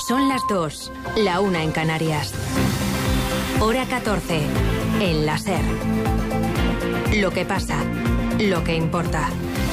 Son las 2, la 1 en Canarias. Hora 14, en la SER. Lo que pasa, lo que importa.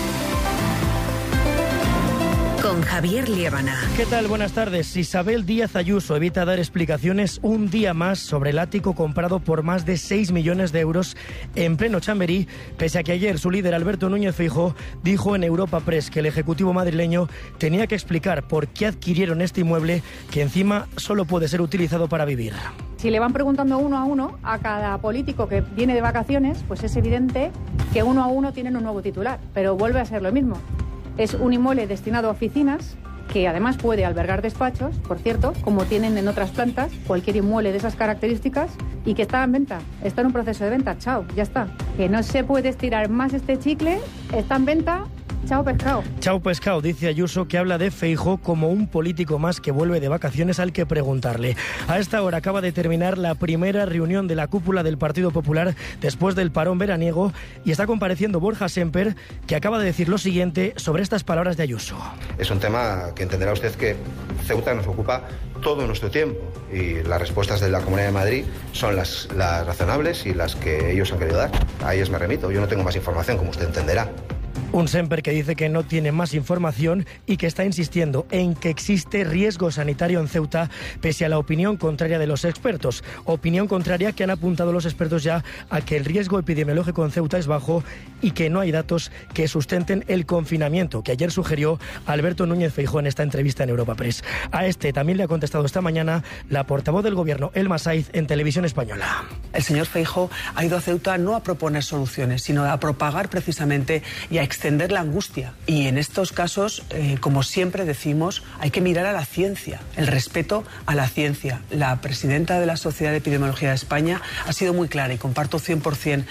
Con Javier Liébana. ¿Qué tal? Buenas tardes. Isabel Díaz Ayuso evita dar explicaciones un día más sobre el ático comprado por más de 6 millones de euros en pleno Chamberí, pese a que ayer su líder Alberto Núñez Feijóo dijo en Europa Press que el Ejecutivo madrileño tenía que explicar por qué adquirieron este inmueble que encima solo puede ser utilizado para vivir. Si le van preguntando uno a uno a cada político que viene de vacaciones, pues es evidente que uno a uno tienen un nuevo titular, pero vuelve a ser lo mismo. Es un inmueble destinado a oficinas, que además puede albergar despachos, por cierto, como tienen en otras plantas, cualquier inmueble de esas características, y que está en venta, está en un proceso de venta, chao, ya está. Que no se puede estirar más este chicle, está en venta. Chao pescado. Chao pescado, dice Ayuso, que habla de Feijóo como un político más que vuelve de vacaciones al que preguntarle. A esta hora acaba de terminar la primera reunión de la cúpula del Partido Popular después del parón veraniego y está compareciendo Borja Sémper, que acaba de decir lo siguiente sobre estas palabras de Ayuso. Es un tema que entenderá usted que Ceuta nos ocupa todo nuestro tiempo y las respuestas de la Comunidad de Madrid son las razonables y las que ellos han querido dar. A ellas me remito, yo no tengo más información, como usted entenderá. Un Sémper que dice que no tiene más información y que está insistiendo en que existe riesgo sanitario en Ceuta, pese a la opinión contraria de los expertos. Opinión contraria que han apuntado los expertos ya a que el riesgo epidemiológico en Ceuta es bajo y que no hay datos que sustenten el confinamiento, que ayer sugirió Alberto Núñez Feijóo en esta entrevista en Europa Press. A este también le ha contestado esta mañana la portavoz del Gobierno, Elma Saiz, en Televisión Española. El señor Feijóo ha ido a Ceuta no a proponer soluciones, sino a propagar precisamente y a extender la angustia. Y en estos casos, como siempre decimos, hay que mirar a la ciencia, el respeto a la ciencia. La presidenta de la Sociedad de Epidemiología de España ha sido muy clara y comparto 100%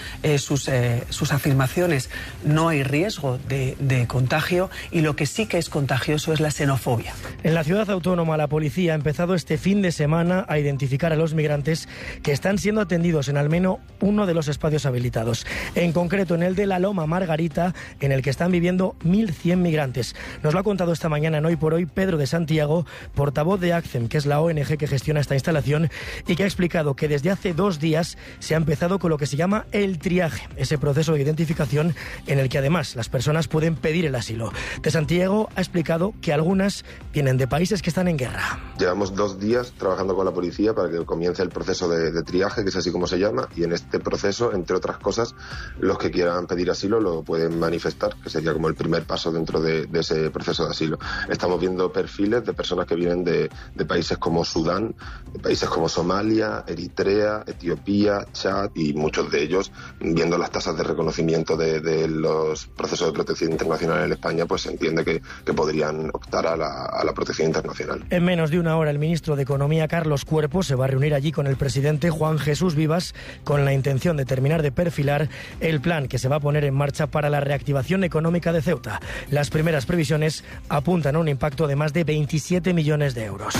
sus afirmaciones. No hay riesgo de contagio y lo que sí que es contagioso es la xenofobia. En la ciudad autónoma, la policía ha empezado este fin de semana a identificar a los migrantes que están siendo atendidos en al menos uno de los espacios habilitados. En concreto, en el de la Loma Margarita, en el que están viviendo 1.100 migrantes. Nos lo ha contado esta mañana en Hoy por Hoy Pedro de Santiago, portavoz de ACCEM, que es la ONG que gestiona esta instalación, y que ha explicado que desde hace 2 días se ha empezado con lo que se llama el triaje, ese proceso de identificación en el que además las personas pueden pedir el asilo. De Santiago ha explicado que algunas vienen de países que están en guerra. Llevamos 2 días trabajando con la policía para que comience el proceso de triaje, que es así como se llama, y en este proceso, entre otras cosas, los que quieran pedir asilo lo pueden manifestar, que sería como el primer paso dentro de ese proceso de asilo. Estamos viendo perfiles de personas que vienen de países como Sudán, de países como Somalia, Eritrea, Etiopía, Chad, y muchos de ellos, viendo las tasas de reconocimiento de los procesos de protección internacional en España, pues se entiende que podrían optar a la protección internacional. En menos de una hora, el ministro de Economía, Carlos Cuerpo, se va a reunir allí con el presidente Juan Jesús Vivas con la intención de terminar de perfilar el plan que se va a poner en marcha para la reactivación económica de Ceuta. Las primeras previsiones apuntan a un impacto de más de 27 millones de euros.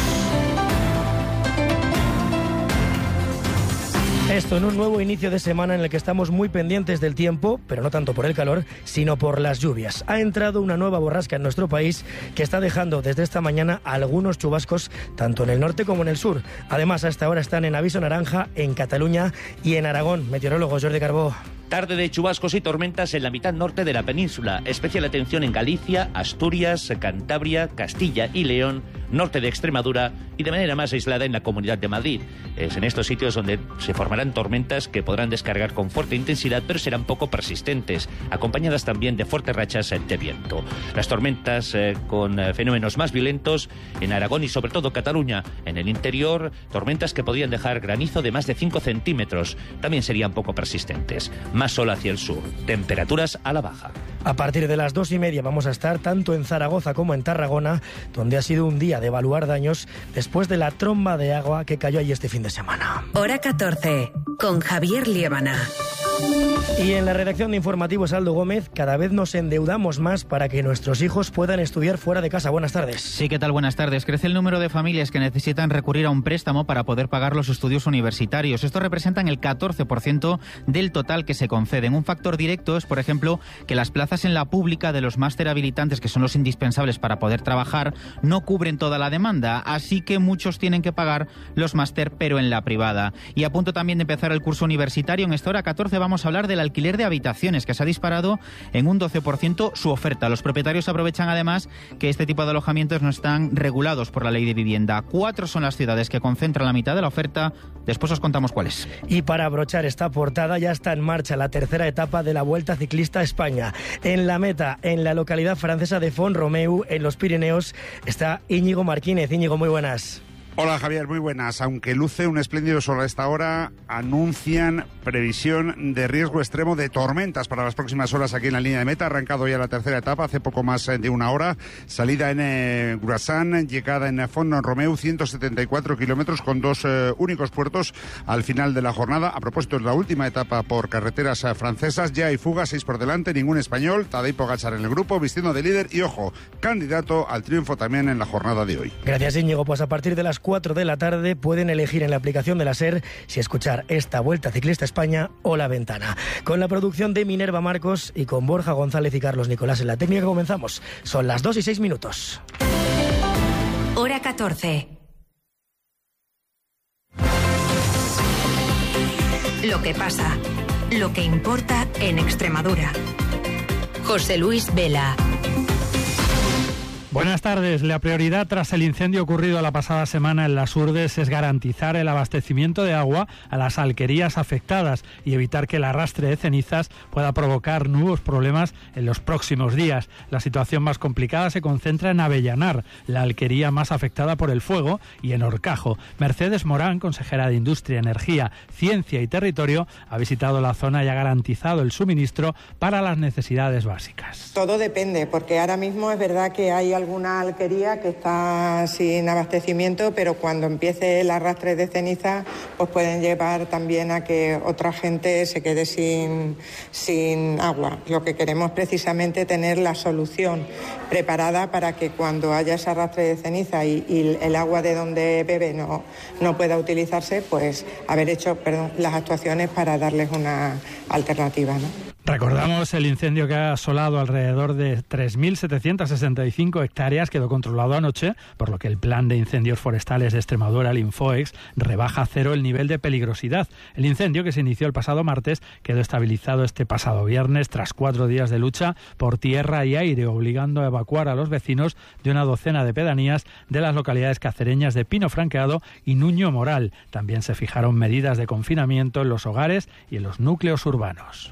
Esto en un nuevo inicio de semana en el que estamos muy pendientes del tiempo, pero no tanto por el calor, sino por las lluvias. Ha entrado una nueva borrasca en nuestro país que está dejando desde esta mañana algunos chubascos tanto en el norte como en el sur. Además, a esta hora están en aviso naranja en Cataluña y en Aragón. Meteorólogo Jordi Carbó. Tarde de chubascos y tormentas en la mitad norte de la península. Especial atención en Galicia, Asturias, Cantabria, Castilla y León, norte de Extremadura y de manera más aislada en la Comunidad de Madrid. Es en estos sitios donde se formarán tormentas que podrán descargar con fuerte intensidad, pero serán poco persistentes, acompañadas también de fuertes rachas de viento. Las tormentas con fenómenos más violentos en Aragón y sobre todo Cataluña. En el interior, tormentas que podrían dejar granizo de más de 5 centímetros. También serían poco persistentes. Más sol hacia el sur, temperaturas a la baja. A partir de las 2:30 vamos a estar tanto en Zaragoza como en Tarragona, donde ha sido un día de evaluar daños después de la tromba de agua que cayó allí este fin de semana. Hora 14, con Javier Liébana. Y en la redacción de Informativos, Aldo Gómez, cada vez nos endeudamos más para que nuestros hijos puedan estudiar fuera de casa. Buenas tardes. Sí, ¿qué tal? Buenas tardes. Crece el número de familias que necesitan recurrir a un préstamo para poder pagar los estudios universitarios. Esto representa el 14% del total que se conceden. Un factor directo es, por ejemplo, que las plazas en la pública de los máster habilitantes, que son los indispensables para poder trabajar, no cubren toda la demanda. Así que muchos tienen que pagar los máster, pero en la privada. Y a punto también de empezar el curso universitario, en esta hora 14 vamos a hablar del alquiler de habitaciones, que se ha disparado en un 12% su oferta. Los propietarios aprovechan además que este tipo de alojamientos no están regulados por la ley de vivienda. 4 son las ciudades que concentran la mitad de la oferta. Después os contamos cuáles. Y para abrochar esta portada, ya está en marcha la tercera etapa de la Vuelta Ciclista a España. En la meta, en la localidad francesa de Font-Romeu, en los Pirineos, está Íñigo Marquínez. Íñigo, muy buenas. Hola Javier, muy buenas. Aunque luce un espléndido sol a esta hora, anuncian previsión de riesgo extremo de tormentas para las próximas horas aquí en la línea de meta. Ha arrancado ya la tercera etapa hace poco más de una hora. Salida en Grassan, llegada en Font-Romeu, 174 kilómetros con 2 únicos puertos al final de la jornada. A propósito, es la última etapa por carreteras francesas. Ya hay fuga, 6 por delante, ningún español. Tadej Pogačar en el grupo, vistiendo de líder y, ojo, candidato al triunfo también en la jornada de hoy. Gracias, Íñigo. Pues a partir de las 4 de la tarde pueden elegir en la aplicación de la SER si escuchar esta Vuelta Ciclista a España o La Ventana. Con la producción de Minerva Marcos y con Borja González y Carlos Nicolás en la técnica comenzamos. Son las 2:06. Hora 14. Lo que pasa, lo que importa en Extremadura. José Luis Vela. Buenas tardes. La prioridad tras el incendio ocurrido la pasada semana en Las Urdes es garantizar el abastecimiento de agua a las alquerías afectadas y evitar que el arrastre de cenizas pueda provocar nuevos problemas en los próximos días. La situación más complicada se concentra en Avellanar, la alquería más afectada por el fuego, y en Horcajo. Mercedes Morán, consejera de Industria, Energía, Ciencia y Territorio, ha visitado la zona y ha garantizado el suministro para las necesidades básicas. Todo depende, porque ahora mismo es verdad que hay alguna alquería que está sin abastecimiento, pero cuando empiece el arrastre de ceniza, pues pueden llevar también a que otra gente se quede sin agua. Lo que queremos precisamente es tener la solución preparada para que cuando haya ese arrastre de ceniza y el agua de donde bebe no pueda utilizarse, pues haber hecho las actuaciones para darles una alternativa, ¿no? Recordamos el incendio que ha asolado alrededor de 3.765 hectáreas, quedó controlado anoche, por lo que el Plan de Incendios Forestales de Extremadura, el Infoex, rebaja a 0 el nivel de peligrosidad. El incendio, que se inició el pasado martes, quedó estabilizado este pasado viernes tras 4 días de lucha por tierra y aire, obligando a evacuar a los vecinos de una docena de pedanías de las localidades cacereñas de Pino Franqueado y Nuño Moral. También se fijaron medidas de confinamiento en los hogares y en los núcleos urbanos.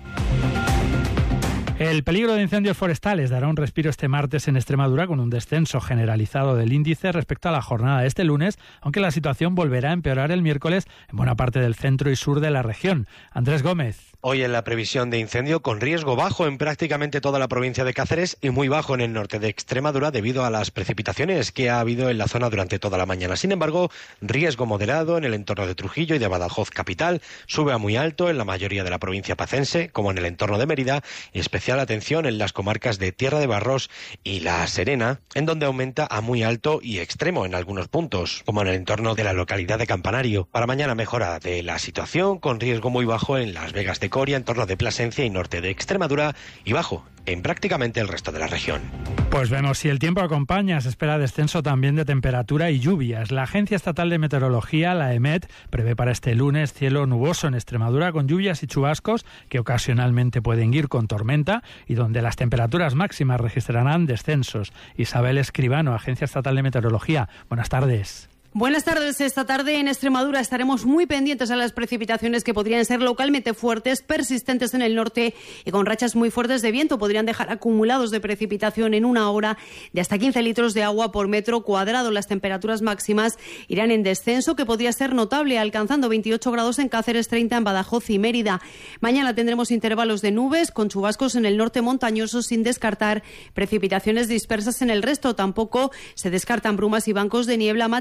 El peligro de incendios forestales dará un respiro este martes en Extremadura, con un descenso generalizado del índice respecto a la jornada de este lunes, aunque la situación volverá a empeorar el miércoles en buena parte del centro y sur de la región. Andrés Gómez. Hoy en la previsión de incendio con riesgo bajo en prácticamente toda la provincia de Cáceres y muy bajo en el norte de Extremadura debido a las precipitaciones que ha habido en la zona durante toda la mañana. Sin embargo, riesgo moderado en el entorno de Trujillo y de Badajoz capital, sube a muy alto en la mayoría de la provincia pacense, como en el entorno de Mérida, y especial atención en las comarcas de Tierra de Barros y La Serena, en donde aumenta a muy alto y extremo en algunos puntos, como en el entorno de la localidad de Campanario. Para mañana mejora de la situación con riesgo muy bajo en Las Vegas de Coria, entorno de Plasencia y norte de Extremadura, y bajo en prácticamente el resto de la región. Pues vemos si el tiempo acompaña. Se espera descenso también de temperatura y lluvias. La Agencia Estatal de Meteorología, la EMET, prevé para este lunes cielo nuboso en Extremadura con lluvias y chubascos que ocasionalmente pueden ir con tormenta y donde las temperaturas máximas registrarán descensos. Isabel Escribano, Agencia Estatal de Meteorología. Buenas tardes. Buenas tardes. Esta tarde en Extremadura estaremos muy pendientes a las precipitaciones que podrían ser localmente fuertes, persistentes en el norte y con rachas muy fuertes de viento. Podrían dejar acumulados de precipitación en una hora de hasta 15 litros de agua por metro cuadrado. Las temperaturas máximas irán en descenso, que podría ser notable, alcanzando 28 grados en Cáceres, 30 en Badajoz y Mérida. Mañana tendremos intervalos de nubes con chubascos en el norte montañoso, sin descartar precipitaciones dispersas en el resto. Tampoco se descartan brumas y bancos de niebla matinales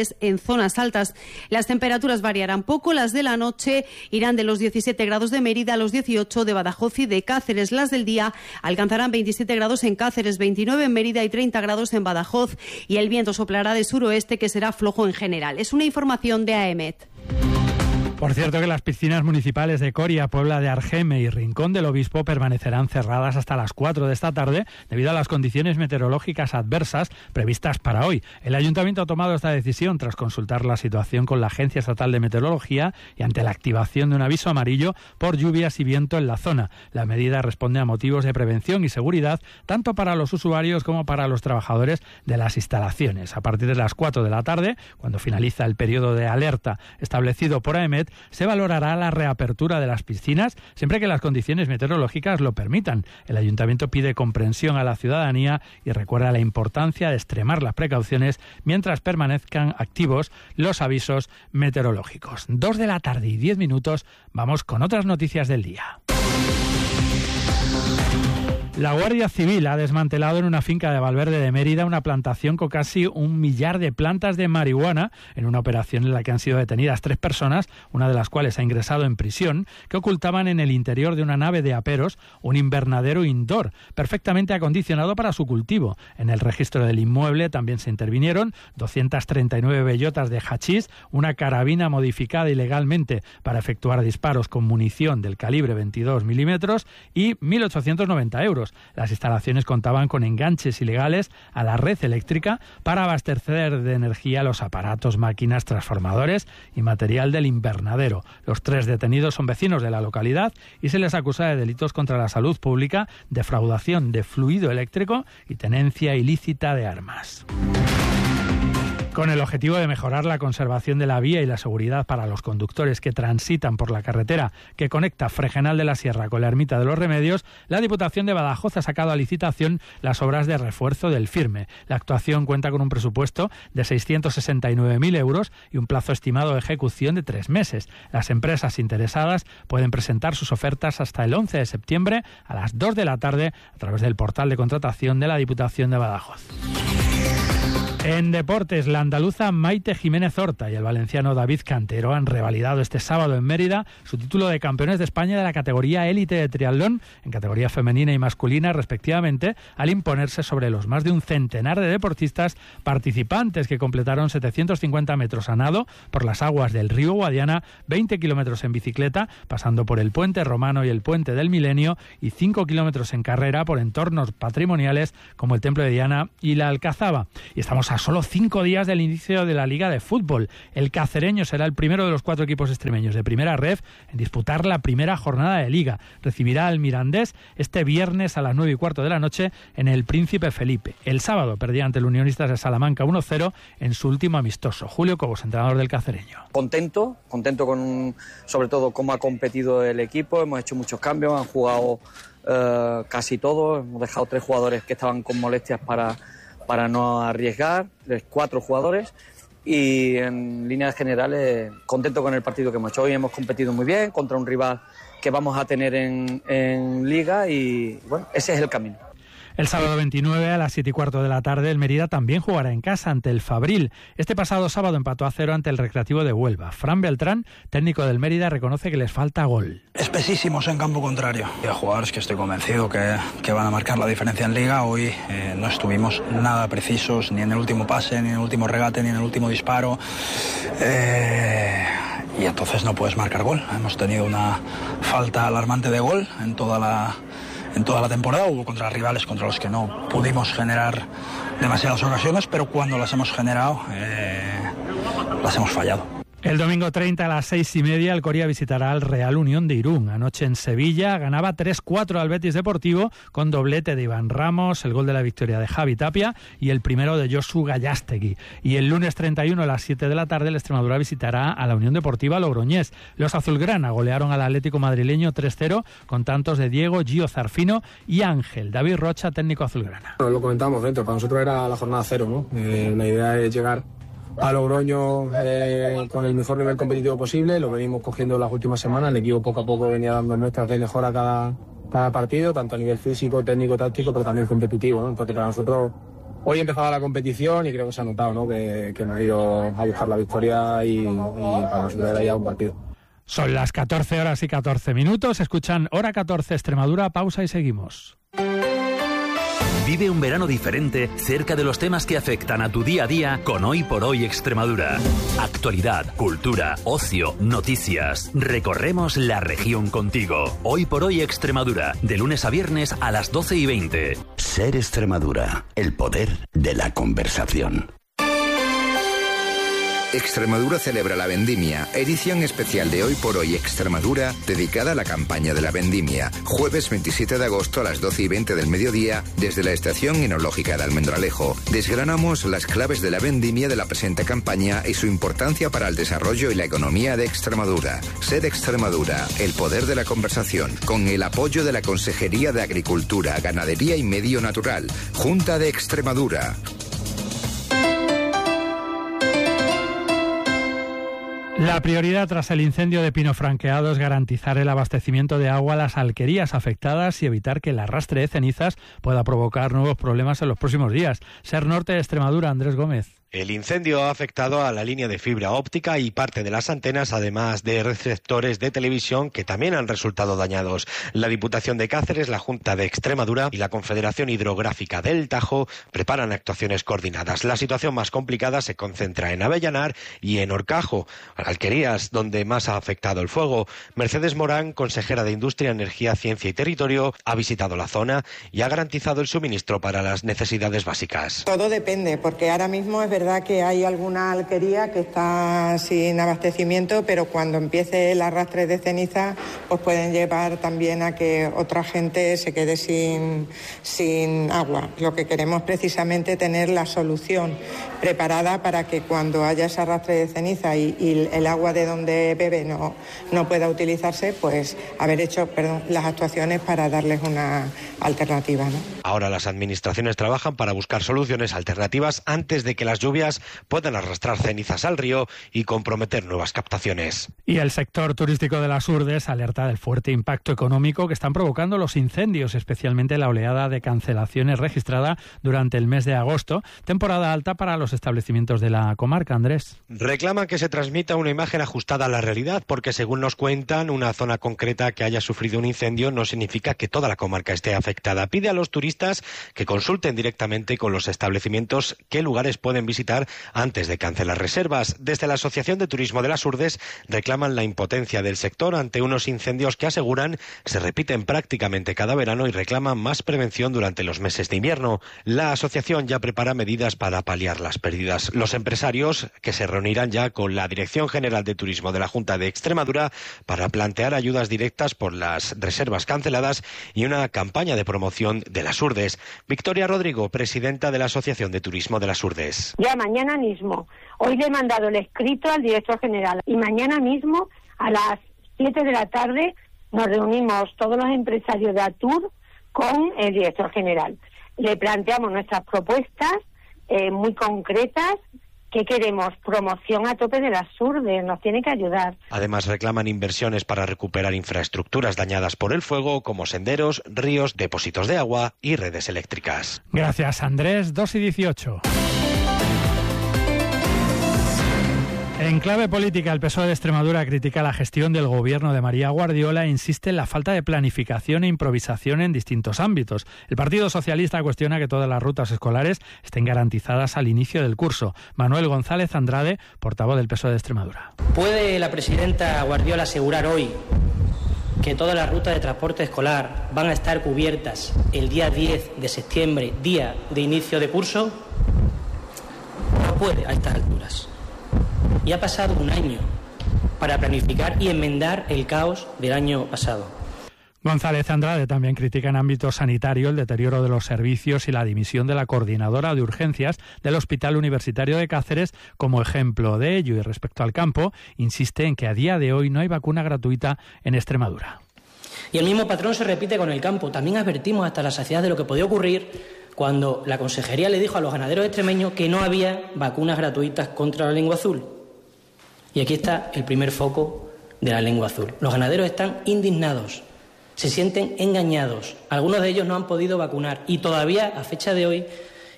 locales en zonas altas. Las temperaturas variarán poco, las de la noche irán de los 17 grados de Mérida a los 18 de Badajoz y de Cáceres. Las del día alcanzarán 27 grados en Cáceres, 29 en Mérida y 30 grados en Badajoz, y el viento soplará de suroeste, que será flojo en general. Es una información de AEMET. Por cierto, que las piscinas municipales de Coria, Puebla de Argeme y Rincón del Obispo permanecerán cerradas hasta las 4 de esta tarde debido a las condiciones meteorológicas adversas previstas para hoy. El Ayuntamiento ha tomado esta decisión tras consultar la situación con la Agencia Estatal de Meteorología y ante la activación de un aviso amarillo por lluvias y viento en la zona. La medida responde a motivos de prevención y seguridad tanto para los usuarios como para los trabajadores de las instalaciones. A partir de las 4 de la tarde, cuando finaliza el periodo de alerta establecido por AEMET, se valorará la reapertura de las piscinas siempre que las condiciones meteorológicas lo permitan. El Ayuntamiento pide comprensión a la ciudadanía y recuerda la importancia de extremar las precauciones mientras permanezcan activos los avisos meteorológicos. 2 de la tarde y 10 minutos, vamos con otras noticias del día. La Guardia Civil ha desmantelado en una finca de Valverde de Mérida una plantación con casi 1 millar de plantas de marihuana en una operación en la que han sido detenidas 3 personas, una de las cuales ha ingresado en prisión, que ocultaban en el interior de una nave de aperos un invernadero indoor perfectamente acondicionado para su cultivo. En el registro del inmueble también se intervinieron 239 bellotas de hachís, una carabina modificada ilegalmente para efectuar disparos con munición del calibre 22 milímetros y 1.890 euros. Las instalaciones contaban con enganches ilegales a la red eléctrica para abastecer de energía los aparatos, máquinas, transformadores y material del invernadero. Los 3 detenidos son vecinos de la localidad y se les acusa de delitos contra la salud pública, defraudación de fluido eléctrico y tenencia ilícita de armas. Con el objetivo de mejorar la conservación de la vía y la seguridad para los conductores que transitan por la carretera que conecta Fregenal de la Sierra con la Ermita de los Remedios, la Diputación de Badajoz ha sacado a licitación las obras de refuerzo del firme. La actuación cuenta con un presupuesto de 669.000 euros y un plazo estimado de ejecución de 3 meses. Las empresas interesadas pueden presentar sus ofertas hasta el 11 de septiembre a las 2 de la tarde a través del portal de contratación de la Diputación de Badajoz. En deportes, la andaluza Maite Jiménez Horta y el valenciano David Cantero han revalidado este sábado en Mérida su título de campeones de España de la categoría élite de triatlón en categoría femenina y masculina respectivamente, al imponerse sobre los más de un centenar de deportistas participantes que completaron 750 metros a nado por las aguas del río Guadiana, 20 kilómetros en bicicleta pasando por el Puente Romano y el Puente del Milenio y 5 kilómetros en carrera por entornos patrimoniales como el Templo de Diana y la Alcazaba. Y estamos a solo 5 días del inicio de la Liga de Fútbol. El Cacereño será el primero de los 4 equipos extremeños de primera ref en disputar la primera jornada de Liga. Recibirá al Mirandés este viernes a las 9:15 de la noche en el Príncipe Felipe. El sábado perdía ante el Unionistas de Salamanca 1-0 en su último amistoso. Julio Cobos, entrenador del Cacereño. Contento con sobre todo cómo ha competido el equipo. Hemos hecho muchos cambios, han jugado casi todos. Hemos dejado 3 jugadores que estaban con molestias para no arriesgar, 4 jugadores, y en líneas generales contento con el partido que hemos hecho. Hoy hemos competido muy bien contra un rival que vamos a tener en Liga y bueno, ese es el camino. El sábado 29 a las 7:15 de la tarde el Mérida también jugará en casa ante el Fabril. Este pasado sábado empató a 0 ante el Recreativo de Huelva. Fran Beltrán, técnico del Mérida, reconoce que les falta gol. Espesísimos en campo contrario. Hay jugadores que estoy convencido que van a marcar la diferencia en Liga. Hoy no estuvimos nada precisos ni en el último pase, ni en el último regate, ni en el último disparo. Y entonces no puedes marcar gol. Hemos tenido una falta alarmante de gol en toda la temporada. Hubo contra rivales contra los que no pudimos generar demasiadas ocasiones, pero cuando las hemos generado, las hemos fallado. El domingo 30 a las 6:30 el Coria visitará al Real Unión de Irún. Anoche en Sevilla ganaba 3-4 al Betis Deportivo con doblete de Iván Ramos, el gol de la victoria de Javi Tapia y el primero de Josu Gallástegui. Y el lunes 31 a las 7 de la tarde el Extremadura visitará a la Unión Deportiva Logroñés. Los azulgrana golearon al Atlético madrileño 3-0 con tantos de Diego, Gio Zarfino y Ángel. David Rocha, técnico azulgrana. Lo comentamos dentro, para nosotros era la jornada 0, ¿no? La idea es llegar a Logroño con el mejor nivel competitivo posible. Lo venimos cogiendo las últimas semanas. El equipo poco a poco venía dando muestras de mejora cada partido, tanto a nivel físico, técnico, táctico, pero también competitivo, ¿no? Entonces para nosotros Hoy empezaba la competición y creo que se ha notado, ¿no? que hemos ido a buscar la victoria y para nosotros era ya un partido. Son las 14 horas y 14 minutos. Escuchan Hora 14 Extremadura. Pausa y seguimos. Vive un verano diferente cerca de los temas que afectan a tu día a día con Hoy por Hoy Extremadura. Actualidad, cultura, ocio, noticias. Recorremos la región contigo. Hoy por Hoy Extremadura, de lunes a viernes a las 12:20. Ser Extremadura, el poder de la conversación. Extremadura celebra la Vendimia, edición especial de Hoy por Hoy Extremadura, dedicada a la campaña de la Vendimia. Jueves 27 de agosto a las 12:20 del mediodía, desde la Estación Enológica de Almendralejo. Desgranamos las claves de la Vendimia de la presente campaña y su importancia para el desarrollo y la economía de Extremadura. Ser Extremadura, el poder de la conversación, con el apoyo de la Consejería de Agricultura, Ganadería y Medio Natural, Junta de Extremadura. La prioridad tras el incendio de Pino Franqueado es garantizar el abastecimiento de agua a las alquerías afectadas y evitar que el arrastre de cenizas pueda provocar nuevos problemas en los próximos días. Ser Norte de Extremadura, Andrés Gómez. El incendio ha afectado a la línea de fibra óptica y parte de las antenas, además de receptores de televisión que también han resultado dañados. La Diputación de Cáceres, la Junta de Extremadura y la Confederación Hidrográfica del Tajo preparan actuaciones coordinadas. La situación más complicada se concentra en Avellanar y en Horcajo, alquerías donde más ha afectado el fuego. Mercedes Morán, consejera de Industria, Energía, Ciencia y Territorio, ha visitado la zona y ha garantizado el suministro para las necesidades básicas. Todo depende, porque ahora mismo es verdad que hay alguna alquería que está sin abastecimiento, pero cuando empiece el arrastre de ceniza, pues pueden llevar también a que otra gente se quede sin agua. Lo que queremos precisamente tener la solución preparada para que cuando haya ese arrastre de ceniza y el agua de donde bebe no pueda utilizarse, pues haber hecho las actuaciones para darles una alternativa, ¿no? Ahora las administraciones trabajan para buscar soluciones alternativas antes de que las lluvias puedan arrastrar cenizas al río y comprometer nuevas captaciones. Y el sector turístico de las Urdes alerta del fuerte impacto económico que están provocando los incendios, especialmente la oleada de cancelaciones registrada durante el mes de agosto, temporada alta para los establecimientos de la comarca. Andrés. Reclaman que se transmita una imagen ajustada a la realidad, porque según nos cuentan, una zona concreta que haya sufrido un incendio no significa que toda la comarca esté afectada. Pide a los turistas que consulten directamente con los establecimientos qué lugares pueden visitar antes de cancelar reservas. Desde la Asociación de Turismo de las Urdes reclaman la impotencia del sector ante unos incendios que aseguran se repiten prácticamente cada verano y reclaman más prevención durante los meses de invierno. La asociación ya prepara medidas para paliar las pérdidas. Los empresarios, que se reunirán ya con la Dirección General de Turismo de la Junta de Extremadura para plantear ayudas directas por las reservas canceladas y una campaña de promoción de las Urdes. Victoria Rodrigo, presidenta de la Asociación de Turismo de las Urdes. Ya mañana mismo. Hoy le he mandado el escrito al director general y mañana mismo a las 7 de la tarde nos reunimos todos los empresarios de Atur con el director general. Le planteamos nuestras propuestas muy concretas. ¿Qué queremos? Promoción a tope de las Urdes, nos tiene que ayudar. Además reclaman inversiones para recuperar infraestructuras dañadas por el fuego, como senderos, ríos, depósitos de agua y redes eléctricas. Gracias, Andrés. 2:18. En clave política, el PSOE de Extremadura critica la gestión del gobierno de María Guardiola e insiste en la falta de planificación e improvisación en distintos ámbitos. El Partido Socialista cuestiona que todas las rutas escolares estén garantizadas al inicio del curso. Manuel González Andrade, portavoz del PSOE de Extremadura. ¿Puede la presidenta Guardiola asegurar hoy que todas las rutas de transporte escolar van a estar cubiertas el día 10 de septiembre, día de inicio de curso? No puede a estas alturas. Y ha pasado un año para planificar y enmendar el caos del año pasado. González Andrade también critica en ámbito sanitario el deterioro de los servicios y la dimisión de la coordinadora de urgencias del Hospital Universitario de Cáceres como ejemplo de ello. Y respecto al campo, insiste en que a día de hoy no hay vacuna gratuita en Extremadura. Y el mismo patrón se repite con el campo. También advertimos hasta la saciedad de lo que podía ocurrir cuando la consejería le dijo a los ganaderos extremeños que no había vacunas gratuitas contra la lengua azul. Y aquí está el primer foco de la lengua azul. Los ganaderos están indignados, se sienten engañados. Algunos de ellos no han podido vacunar y todavía, a fecha de hoy,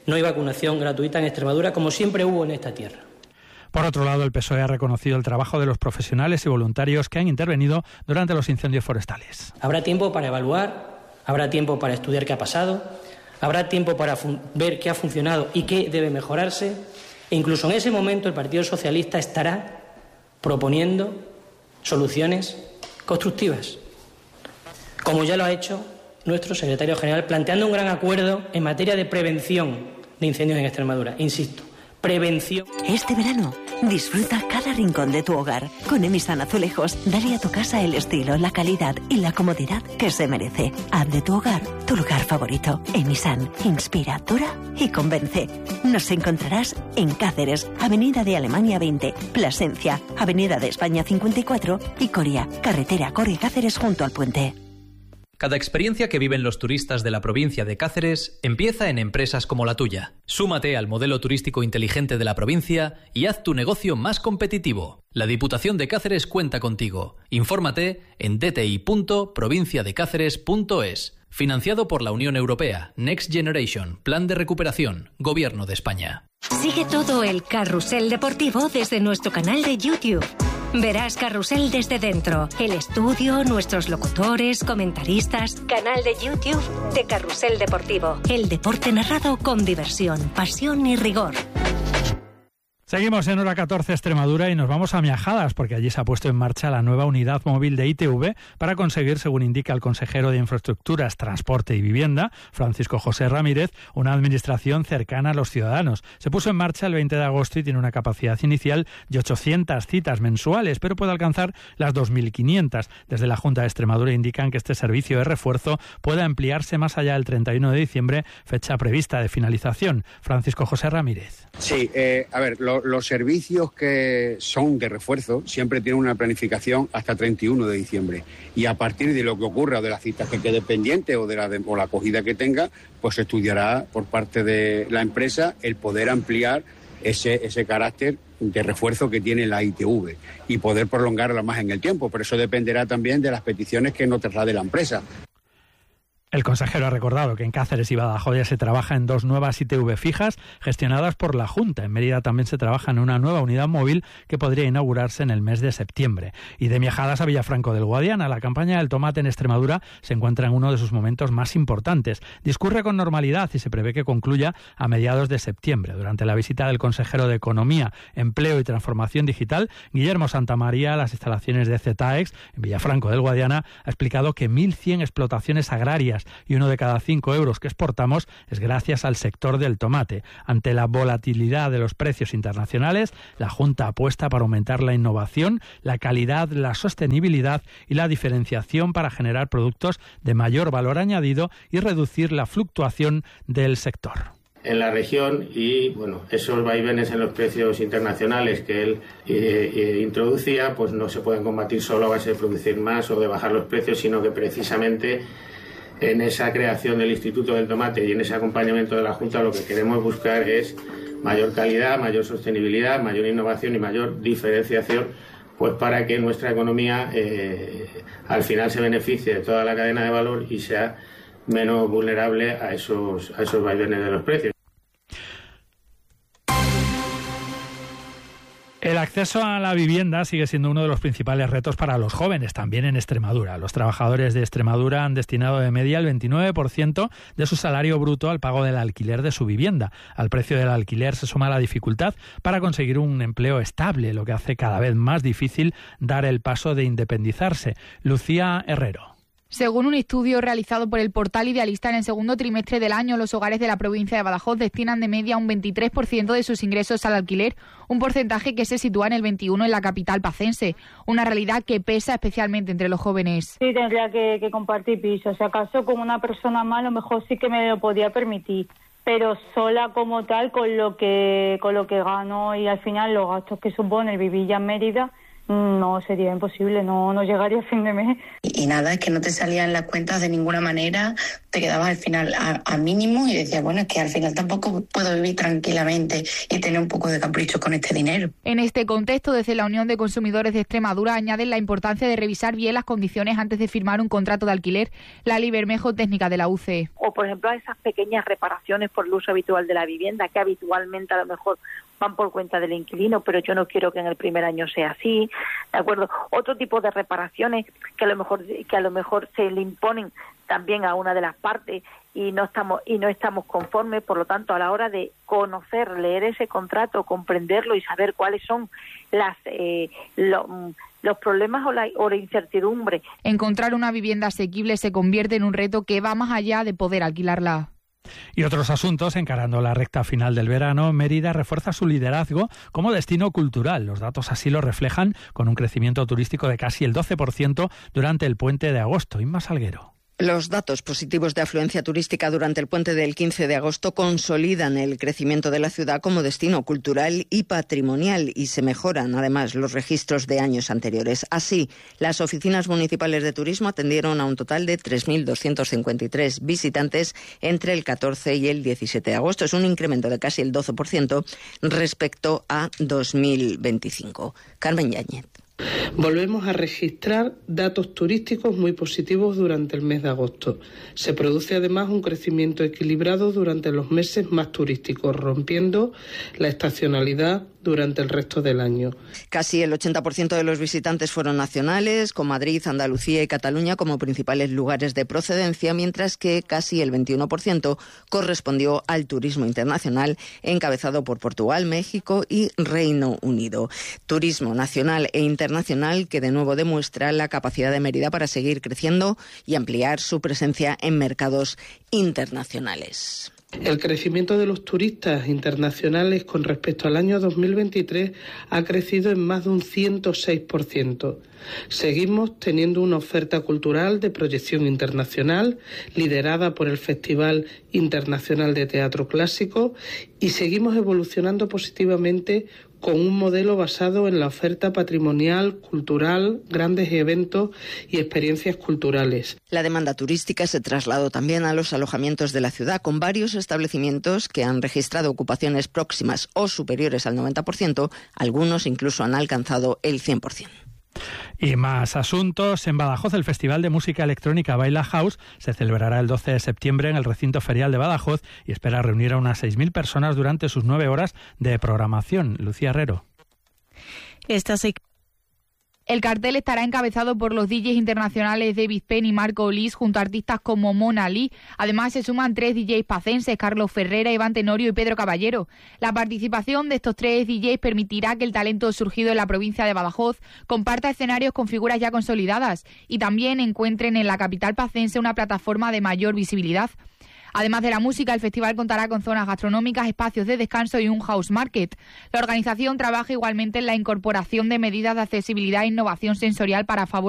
No hay vacunación gratuita en Extremadura, como siempre hubo en esta tierra. Por otro lado, el PSOE ha reconocido el trabajo de los profesionales y voluntarios que han intervenido durante los incendios forestales. Habrá tiempo para evaluar, habrá tiempo para estudiar qué ha pasado, habrá tiempo para ver qué ha funcionado y qué debe mejorarse, e incluso en ese momento el Partido Socialista estará proponiendo soluciones constructivas, como ya lo ha hecho nuestro secretario general, planteando un gran acuerdo en materia de prevención de incendios en Extremadura. Insisto, prevención. Este verano, disfruta cada rincón de tu hogar. Con Emisan Azulejos, dale a tu casa el estilo, la calidad y la comodidad que se merece. Haz de tu hogar tu lugar favorito. Emisan, inspira, dura y convence. Nos encontrarás en Cáceres, Avenida de Alemania 20, Plasencia, Avenida de España 54 y Coria, carretera Coria-Cáceres junto al puente. Cada experiencia que viven los turistas de la provincia de Cáceres empieza en empresas como la tuya. Súmate al modelo turístico inteligente de la provincia y haz tu negocio más competitivo. La Diputación de Cáceres cuenta contigo. Infórmate en dti.provinciadecáceres.es. Financiado por la Unión Europea, Next Generation, Plan de Recuperación, Gobierno de España. Sigue todo el carrusel deportivo desde nuestro canal de YouTube. Verás Carrusel desde dentro, el estudio, nuestros locutores, comentaristas. Canal de YouTube de Carrusel Deportivo. El deporte narrado con diversión, pasión y rigor. Seguimos en Hora 14 Extremadura y nos vamos a Miajadas, porque allí se ha puesto en marcha la nueva unidad móvil de ITV para conseguir, según indica el consejero de Infraestructuras, Transporte y Vivienda, Francisco José Ramírez, una administración cercana a los ciudadanos. Se puso en marcha el 20 de agosto y tiene una capacidad inicial de 800 citas mensuales, pero puede alcanzar las 2.500. Desde la Junta de Extremadura indican que este servicio de refuerzo puede ampliarse más allá del 31 de diciembre, fecha prevista de finalización. Francisco José Ramírez. Sí, a ver, los servicios que son de refuerzo siempre tienen una planificación hasta 31 de diciembre y a partir de lo que ocurra o de las citas que quede pendiente o la acogida que tenga, pues se estudiará por parte de la empresa el poder ampliar ese carácter de refuerzo que tiene la ITV y poder prolongarla más en el tiempo, pero eso dependerá también de las peticiones que nos traslade la empresa. El consejero ha recordado que en Cáceres y Badajoz ya se trabaja en 2 nuevas ITV fijas gestionadas por la Junta. En Mérida también se trabaja en una nueva unidad móvil que podría inaugurarse en el mes de septiembre. Y de Miajadas a Villafranco del Guadiana, la campaña del tomate en Extremadura se encuentra en uno de sus momentos más importantes. Discurre con normalidad y se prevé que concluya a mediados de septiembre. Durante la visita del consejero de Economía, Empleo y Transformación Digital, Guillermo Santamaría, a las instalaciones de Zetaex en Villafranco del Guadiana, ha explicado que 1.100 explotaciones agrarias y 1 de cada 5 euros que exportamos es gracias al sector del tomate. Ante la volatilidad de los precios internacionales, la Junta apuesta para aumentar la innovación, la calidad, la sostenibilidad y la diferenciación para generar productos de mayor valor añadido y reducir la fluctuación del sector en la región y bueno, esos vaivenes en los precios internacionales que él introducía pues no se pueden combatir solo a base de producir más o de bajar los precios, sino que precisamente en esa creación del Instituto del Tomate y en ese acompañamiento de la Junta lo que queremos buscar es mayor calidad, mayor sostenibilidad, mayor innovación y mayor diferenciación, pues para que nuestra economía al final se beneficie de toda la cadena de valor y sea menos vulnerable a esos vaivenes de los precios. El acceso a la vivienda sigue siendo uno de los principales retos para los jóvenes, también en Extremadura. Los trabajadores de Extremadura han destinado de media el 29% de su salario bruto al pago del alquiler de su vivienda. Al precio del alquiler se suma la dificultad para conseguir un empleo estable, lo que hace cada vez más difícil dar el paso de independizarse. Lucía Herrero. Según un estudio realizado por el portal Idealista, en el segundo trimestre del año, los hogares de la provincia de Badajoz destinan de media un 23% de sus ingresos al alquiler, un porcentaje que se sitúa en el 21% en la capital pacense, una realidad que pesa especialmente entre los jóvenes. Sí, tendría que compartir piso. Si acaso con una persona más, a lo mejor sí que me lo podía permitir, pero sola como tal, con lo que gano y al final los gastos que supone el vivir ya en Mérida, no sería imposible, no llegaría a fin de mes. Y nada, es que no te salían las cuentas de ninguna manera, te quedabas al final a mínimo y decías, bueno, es que al final tampoco puedo vivir tranquilamente y tener un poco de capricho con este dinero. En este contexto, desde la Unión de Consumidores de Extremadura añaden la importancia de revisar bien las condiciones antes de firmar un contrato de alquiler. Lali Bermejo, técnica de la UCE. O, por ejemplo, a esas pequeñas reparaciones por el uso habitual de la vivienda, que habitualmente a lo mejor van por cuenta del inquilino, pero yo no quiero que en el primer año sea así, ¿de acuerdo? Otro tipo de reparaciones que a lo mejor se le imponen también a una de las partes y no estamos conformes, por lo tanto, a la hora de conocer, leer ese contrato, comprenderlo y saber cuáles son los problemas o la incertidumbre. Encontrar una vivienda asequible se convierte en un reto que va más allá de poder alquilarla. Y otros asuntos, encarando la recta final del verano, Mérida refuerza su liderazgo como destino cultural. Los datos así lo reflejan, con un crecimiento turístico de casi el 12% durante el puente de agosto. Inma Salguero. Los datos positivos de afluencia turística durante el puente del 15 de agosto consolidan el crecimiento de la ciudad como destino cultural y patrimonial y se mejoran además los registros de años anteriores. Así, las oficinas municipales de turismo atendieron a un total de 3.253 visitantes entre el 14 y el 17 de agosto. Es un incremento de casi el 12% respecto a 2025. Carmen Yáñez. Volvemos a registrar datos turísticos muy positivos durante el mes de agosto. Se produce además un crecimiento equilibrado durante los meses más turísticos, rompiendo la estacionalidad durante el resto del año. Casi el 80% de los visitantes fueron nacionales, con Madrid, Andalucía y Cataluña como principales lugares de procedencia, mientras que casi el 21% correspondió al turismo internacional, encabezado por Portugal, México y Reino Unido. Turismo nacional e internacional que de nuevo demuestra la capacidad de Mérida para seguir creciendo y ampliar su presencia en mercados internacionales. El crecimiento de los turistas internacionales con respecto al año 2023 ha crecido en más de un 106%. Seguimos teniendo una oferta cultural de proyección internacional, liderada por el Festival Internacional de Teatro Clásico, y seguimos evolucionando positivamente con un modelo basado en la oferta patrimonial, cultural, grandes eventos y experiencias culturales. La demanda turística se trasladó también a los alojamientos de la ciudad, con varios establecimientos que han registrado ocupaciones próximas o superiores al 90%, algunos incluso han alcanzado el 100%. Y más asuntos. En Badajoz, el Festival de Música Electrónica Baila House se celebrará el 12 de septiembre en el recinto ferial de Badajoz y espera reunir a unas 6.000 personas durante sus 9 horas de programación. Lucía Herrero. El cartel estará encabezado por los DJs internacionales David Penn y Marco Olis, junto a artistas como Mona Lee. Además, se suman 3 DJs pacenses, Carlos Ferrera, Iván Tenorio y Pedro Caballero. La participación de estos 3 DJs permitirá que el talento surgido en la provincia de Badajoz comparta escenarios con figuras ya consolidadas y también encuentren en la capital pacense una plataforma de mayor visibilidad. Además de la música, el festival contará con zonas gastronómicas, espacios de descanso y un house market. La organización trabaja igualmente en la incorporación de medidas de accesibilidad e innovación sensorial para favorecer